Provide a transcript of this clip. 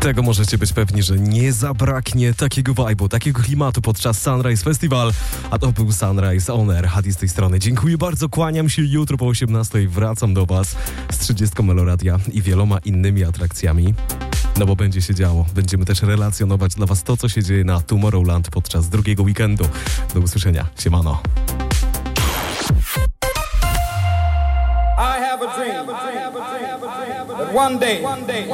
Tego możecie być pewni, że nie zabraknie takiego vibe'u, takiego klimatu podczas Sunrise Festival, a to był Sunrise On Air. Hadi z tej strony. Dziękuję bardzo, kłaniam się. Jutro po 18:00 wracam do Was z 30 Meloradia i wieloma innymi atrakcjami. No bo będzie się działo. Będziemy też relacjonować dla Was to, co się dzieje na Tomorrowland podczas drugiego weekendu. Do usłyszenia. Siemano. I have a dream that one day